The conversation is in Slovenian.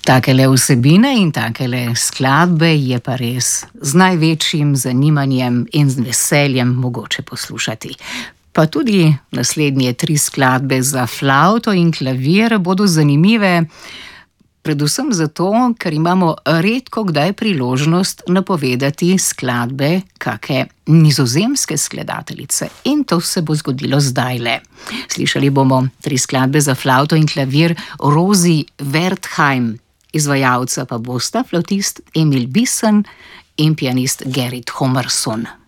Takele vsebine in takele skladbe je pa res z največjim zanimanjem in z veseljem mogoče poslušati. Pa tudi naslednje 3 skladbe za flavto in klavir bodo zanimive, predvsem zato, ker imamo redko kdaj priložnost napovedati skladbe kake nizozemske skladateljice. In to se bo zgodilo zdajle. Slišali bomo 3 skladbe za flavto in klavir Rosi Wertheim. Izvajalca pa bosta flavtist Emil Bissen in pianist Gerrit Homerson.